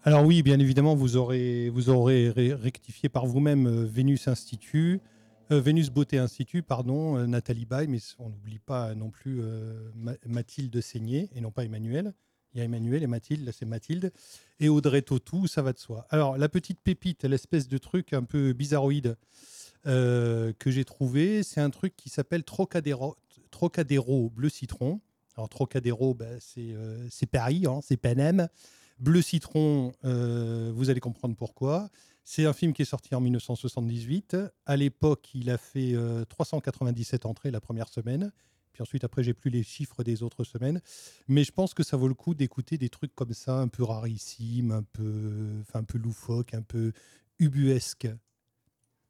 Alors oui, bien évidemment, vous aurez rectifié par vous-même Vénus Beauté Institut, pardon, Nathalie Baye, mais on n'oublie pas non plus Mathilde Seigné, et non pas Emmanuel. Il y a Emmanuel et Mathilde, là c'est Mathilde. Et Audrey Tautou, ça va de soi. Alors, la petite pépite, l'espèce de truc un peu bizarroïde que j'ai trouvé, c'est un truc qui s'appelle Trocadéro Bleu Citron. Alors, Trocadéro, ben, c'est Paris, hein, c'est Panem. Bleu Citron, vous allez comprendre pourquoi. C'est un film qui est sorti en 1978. À l'époque, il a fait 397 entrées la première semaine. Puis ensuite, après, j'ai plus les chiffres des autres semaines. Mais je pense que ça vaut le coup d'écouter des trucs comme ça, un peu rarissimes, un peu loufoques, un peu ubuesques.